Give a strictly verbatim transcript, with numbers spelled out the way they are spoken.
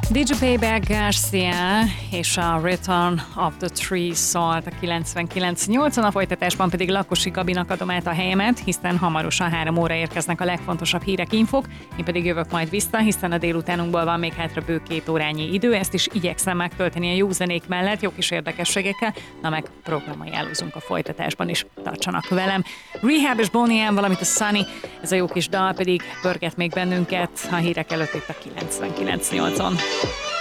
dé jé Payback Garcia és a Return of the Tree szólt a kilencvenkilenc nyolcon, a folytatásban pedig Lakosi Gabinak adom át a helyemet, hiszen hamarosan három óra érkeznek a legfontosabb hírek, infok, én pedig jövök majd vissza, hiszen a délutánunkból van még hátra bő két órányi idő, ezt is igyekszem megtölteni a jó zenék mellett, jó kis érdekességekkel, na meg programajánlózunk a folytatásban is, tartsanak velem. Rehab és Boney M, valamint a Sunny, ez a jó kis dal pedig pörget még bennünket a hírek előtt itt a kilencvenkilenc nyolcon.